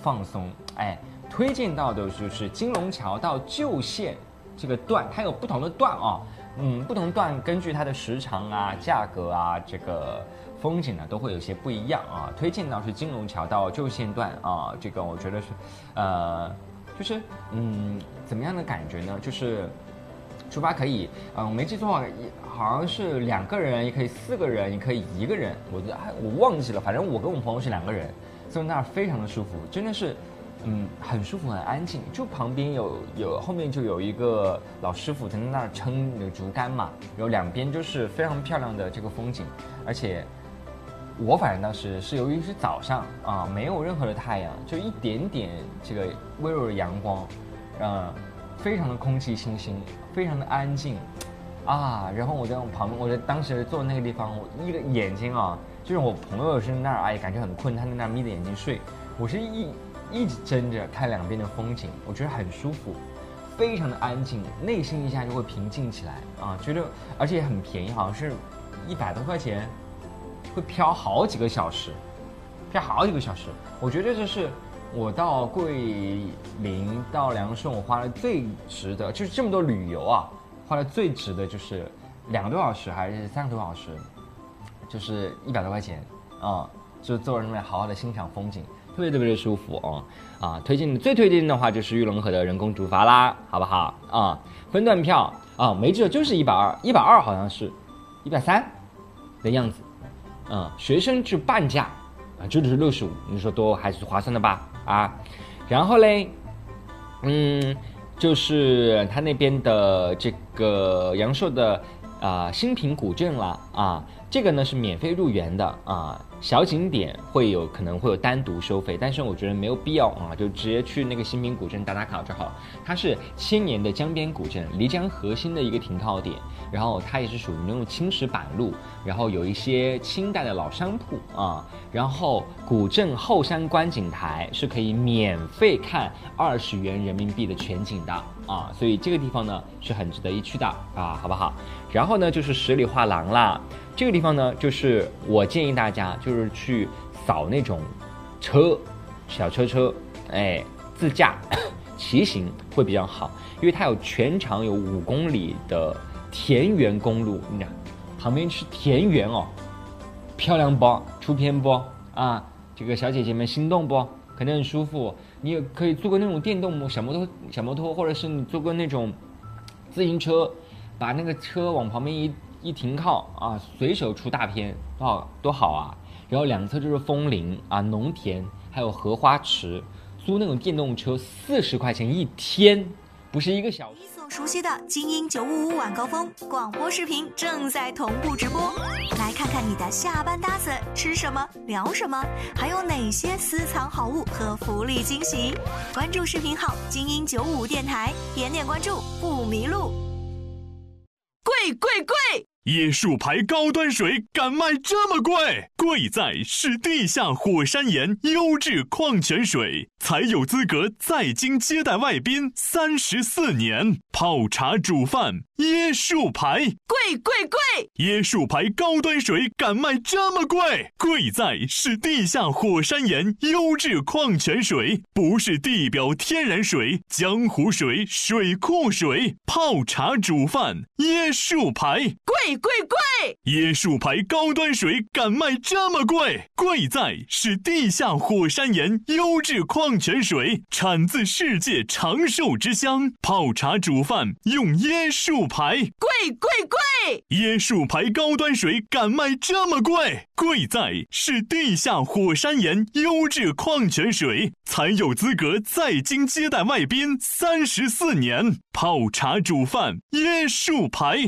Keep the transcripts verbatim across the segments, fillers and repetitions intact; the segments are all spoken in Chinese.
放松。哎，推荐到的就是金龙桥到旧县这个段，它有不同的段啊，嗯，不同段根据它的时长啊、价格啊、这个风景呢，都会有些不一样啊。推荐到是金龙桥到旧县段啊，这个我觉得是，呃，就是嗯，怎么样的感觉呢？就是出发可以，嗯，我没记错，好像是两个人，也可以四个人，也可以一个人，我我忘记了，反正我跟我朋友是两个人，坐那儿非常的舒服，真的是。嗯，很舒服，很安静。就旁边有有后面就有一个老师傅在那儿撑那个竹竿嘛，然后两边就是非常漂亮的这个风景。而且我反正当时是由于是早上啊，没有任何的太阳，就一点点这个微弱的阳光，嗯，非常的空气清新，非常的安静啊。然后我在我旁边，我在当时坐那个地方，我一个眼睛啊，就是我朋友是那儿哎感觉很困，他在那儿眯着眼睛睡，我是一。一直睁着看两边的风景，我觉得很舒服，非常的安静，内心一下就会平静起来啊！觉得而且很便宜，好像是一百多块钱，会飘好几个小时，飘好几个小时。我觉得这是我到桂林到良顺我花了最值的，就是这么多旅游啊，花了最值的就是两个多小时还是三个多小时，就是一百多块钱啊，就坐在那边好好的欣赏风景。特别特别的舒服哦，啊，推荐最推荐的话就是玉龙河的人工竹筏啦，好不好啊？分段票啊，没记错就是一百二，一百二好像是，一百三的样子，嗯，学生制半价啊，这就是六十五，你说多还是划算的吧？啊，然后嘞，嗯，就是他那边的这个阳朔的啊、呃、新平古镇啦啊，这个呢是免费入园的啊。小景点会有可能会有单独收费，但是我觉得没有必要啊，就直接去那个新平古镇打打卡就好。它是千年的江边古镇，漓江核心的一个停靠点，然后它也是属于那种青石板路，然后有一些清代的老商铺啊，然后古镇后山观景台是可以免费看二十元人民币的全景的啊，所以这个地方呢是很值得一去的啊，好不好？然后呢就是十里画廊啦。这个地方呢，就是我建议大家就是去扫那种车，小车车，哎，自驾骑行会比较好，因为它有全长有五公里的田园公路，你看旁边是田园哦，漂亮不？出片不？啊，这个小姐姐们心动不？肯定很舒服。你也可以坐个那种电动小摩托，小摩托，或者是你坐个那种自行车，把那个车往旁边一。一停靠啊，随手出大片，多好多好啊！然后两侧就是枫林啊、农田，还有荷花池。租那种电动车四十块钱一天，不是一个小时。 你所熟悉的精英九五五晚高峰广播视频正在同步直播，来看看你的下班搭子吃什么、聊什么，还有哪些私藏好物和福利惊喜。关注视频号精英九五五电台，点点关注不迷路。贵贵贵！ 椰树牌高端水敢卖这么贵？贵在是地下火山岩优质矿泉水，才有资格在京接待外宾三十四年。泡茶煮饭，椰树牌， 贵贵贵！ 椰树牌高端水敢卖这么贵？贵在是地下火山岩优质矿泉水，不是地表天然水、江湖水、水库水。泡茶煮饭，椰树牌， 贵贵贵！ 椰树牌高端水敢卖这么贵？贵在是地下火山岩优质矿泉水，产自世界长寿之乡。泡茶煮饭用椰树牌， 贵贵贵！ 椰树牌高端水敢卖这么贵？贵在是地下火山岩优质矿泉水，才有资格在京接待外宾三十四年。泡茶煮饭，椰树牌。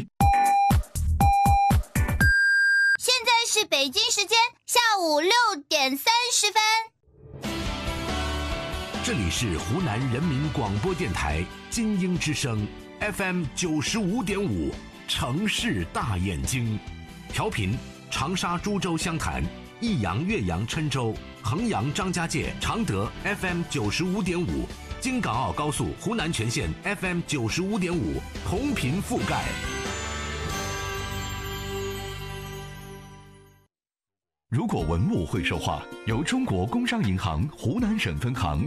现在是北京时间下午六点三十分。 这里是湖南人民广播电台金鹰之声 F M 九十五点五，城市大眼睛，调频长沙、株洲、湘潭、益阳、岳阳、郴州、衡阳、张家界、常德 F M 九十五点五，京港澳高速湖南全线 F M 九十五点五，同频覆盖。如果文物会说话，由中国工商银行湖南省分行